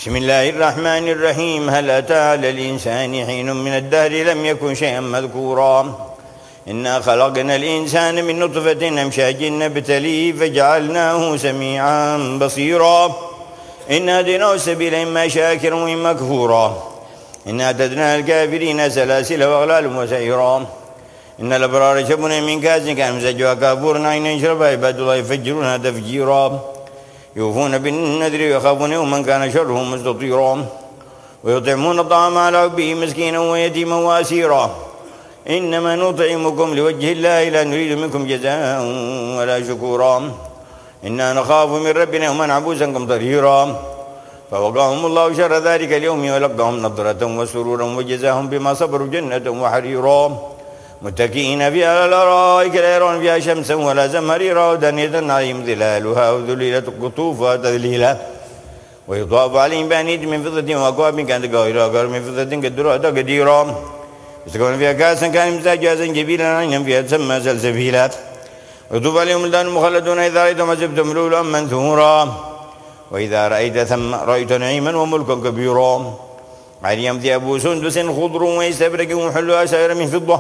بسم الله الرحمن الرحيم. هل أتى على الإنسان حين من الدهر لم يكن شيئا مذكورا. إنا خلقنا الإنسان من نطفة أمشاج نبتليه فجعلناه سميعا بصيرا. إنا هديناه السبيل إما شاكرا وإما كفورا. إنا أعتدنا الكافرين سلاسل وأغلال وسعيرا. إن الأبرار يشربون من كأس كان مزاجها كافورا عينا يشربها عباد الله يفجرونها تفجيرا. يوفون بالنذر ويخافون يوما كان شره مستطيرا. ويطعمون الطعام على حبه مسكينا ويتيما وأسيرا. إنما نطعمكم لوجه الله لا نريد منكم جزاء ولا شكورا. إنا نخاف من ربنا يوما عبوسا قمطريرا. فوقاهم الله شر ذلك اليوم ولقاهم نضرة وسرورا وجزاهم بما صبروا جنة وحريرا. متكئين فيها على الأرائك لا يرون فيها شمسا ولا زمهريرا ودانية عليهم ظلالها وذللت قطوفها تذليلا. ويطاف عليهم بأنية من فضة وأكواب كانت قاهرة من فضة قدرها تقديرا. يسقون فيها كأسا كان مزاجها زنجبيلا عينا فيها تسمى سلسبيلا. ويطوف عليهم ولدان مخلدون إذا رأيتم حسبتم لؤلؤا منثورا. وإذا رأيت ثم رأيت نعيما وملكا كبيرا. عليهم ثياب سندس خضر واستبرق وحلوا أساور من فضة.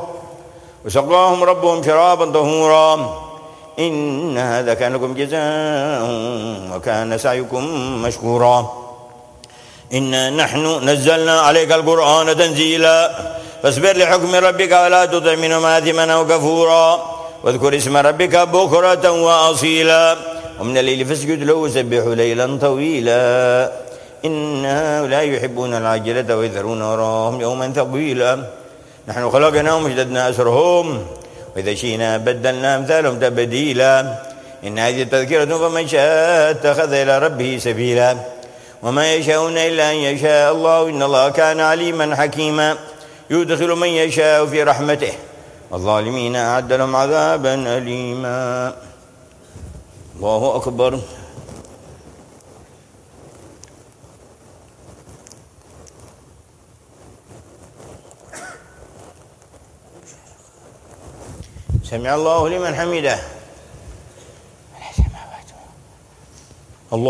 وسقاهم ربهم شرابا طهورا. إن هذا كان لكم جزاء وكان سعيكم مشكورا. إنا نحن نزلنا عليك القرآن تنزيلا. فاصبر لحكم ربك ولا تطع منهم آثما أو كفورا. واذكر اسم ربك بكرة وأصيلا. ومن الليل فاسجد له وسبحوا ليلا طويلا. إن هؤلاء يحبون العاجلة ويذرون وراهم يوما ثقيلا. نحن خلقناهم وشددنا أسرهم وإذا شئنا بدلنا أمثالهم تبديلا. إن هذه تذكرة فمن شاء اتخذ إلى ربه سبيلا. وما يشاءون إلا أن يشاء الله إن الله كان عليما حكيما. يدخل من يشاء في رحمته والظالمين أعد لهم عذابا أليما. الله أكبر. سمع الله لمن حمده.